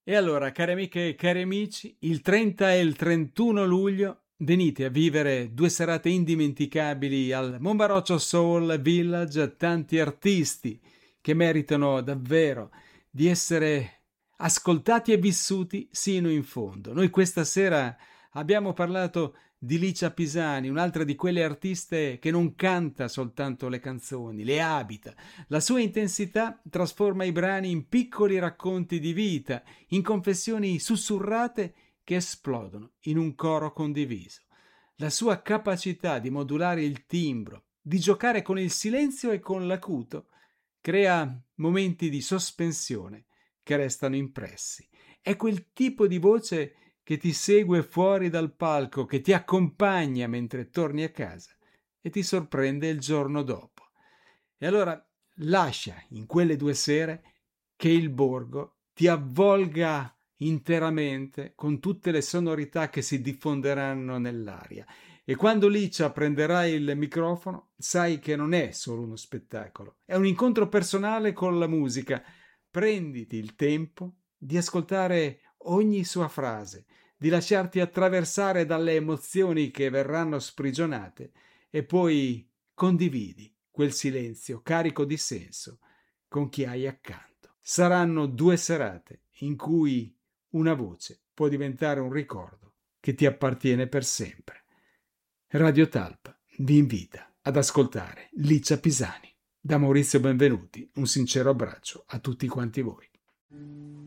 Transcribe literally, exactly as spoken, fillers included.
E allora, cari amiche e cari amici, il trenta e il trentuno luglio venite a vivere due serate indimenticabili al Monbaroccio Soul Village, tanti artisti che meritano davvero di essere ascoltati e vissuti sino in fondo. Noi questa sera abbiamo parlato di Licia Pisani, un'altra di quelle artiste che non canta soltanto le canzoni, le abita. La sua intensità trasforma i brani in piccoli racconti di vita, in confessioni sussurrate che esplodono in un coro condiviso. La sua capacità di modulare il timbro, di giocare con il silenzio e con l'acuto, crea momenti di sospensione che restano impressi. È quel tipo di voce che ti segue fuori dal palco, che ti accompagna mentre torni a casa e ti sorprende il giorno dopo. E allora lascia in quelle due sere che il borgo ti avvolga interamente con tutte le sonorità che si diffonderanno nell'aria. E quando Licia prenderà il microfono, sai che non è solo uno spettacolo, è un incontro personale con la musica. Prenditi il tempo di ascoltare ogni sua frase, di lasciarti attraversare dalle emozioni che verranno sprigionate e poi condividi quel silenzio carico di senso con chi hai accanto. Saranno due serate in cui una voce può diventare un ricordo che ti appartiene per sempre. Radio Talpa vi invita ad ascoltare Licia Pisani. Da Maurizio Benvenuti un sincero abbraccio a tutti quanti voi.